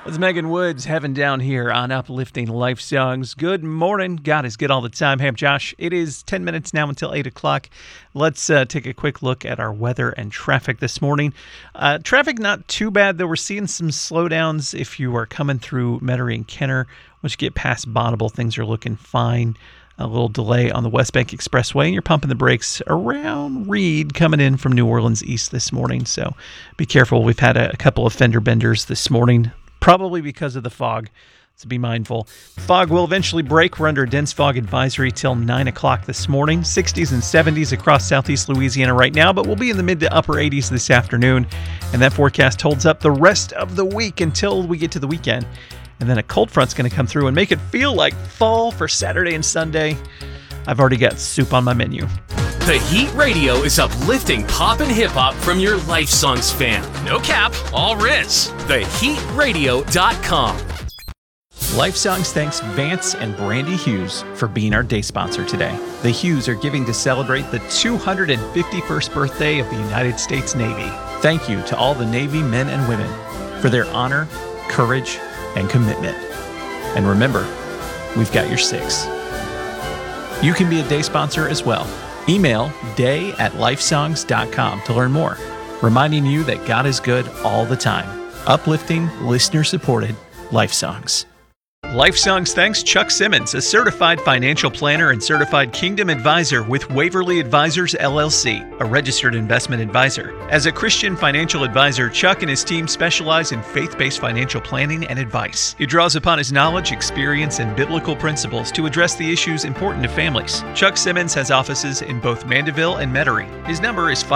It's Megan Woods, Heaven Down here on Uplifting Life Songs. Good morning. God is good all the time. Hey, I'm Josh. It is 10 minutes now until 8 o'clock. Let's take a quick look at our weather and traffic this morning. Traffic not too bad, though. We're seeing some slowdowns if you are coming through Metairie and Kenner. Once you get past Bonneville, things are looking fine. A little delay on the West Bank Expressway, and you're pumping the brakes around Reed coming in from New Orleans east this morning. So be careful. We've had a couple of fender benders this morning, probably because of the fog, so be mindful. Fog will eventually break. We're under a dense fog advisory till 9 o'clock this morning. 60s and 70s across southeast Louisiana right now, but we'll be in the mid to upper 80s this afternoon. And that forecast holds up the rest of the week until we get to the weekend. And then a cold front's going to come through and make it feel like fall for Saturday and Sunday. I've already got soup on my menu. The Heat Radio is uplifting pop and hip-hop from your Life Songs fan. No cap, all Riz. TheHeatRadio.com. Life Songs thanks Vance and Brandy Hughes for being our day sponsor today. The Hughes are giving to celebrate the 251st birthday of the United States Navy. Thank you to all the Navy men and women for their honor, courage, and commitment. And remember, we've got your six. You can be a day sponsor as well. Email day@lifesongs.com to learn more. Reminding you that God is good all the time. Uplifting, listener-supported Life Songs. Life Songs thanks Chuck Simmons, a certified financial planner and certified Kingdom advisor with Waverly Advisors, LLC, a registered investment advisor. As a Christian financial advisor, Chuck and his team specialize in faith-based financial planning and advice. He draws upon his knowledge, experience, and biblical principles to address the issues important to families. Chuck Simmons has offices in both Mandeville and Metairie. His number is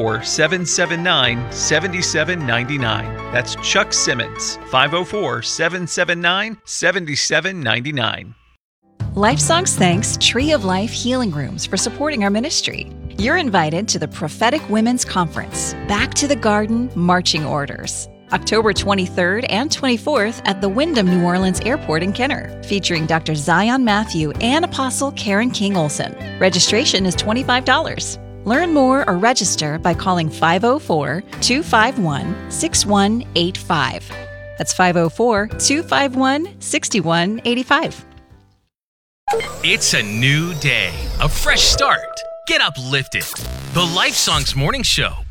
504-779-7799. That's Chuck Simmons, 504-779-7799. Life Songs thanks Tree of Life Healing Rooms for supporting our ministry. You're invited to the Prophetic Women's Conference, Back to the Garden Marching Orders, October 23rd and 24th at the Wyndham New Orleans Airport in Kenner, featuring Dr. Zion Matthew and Apostle Karen King Olson. Registration is $25. Learn more or register by calling 504-251-6185. That's 504-251-6185. It's a new day, a fresh start. Get uplifted. The Life Songs Morning Show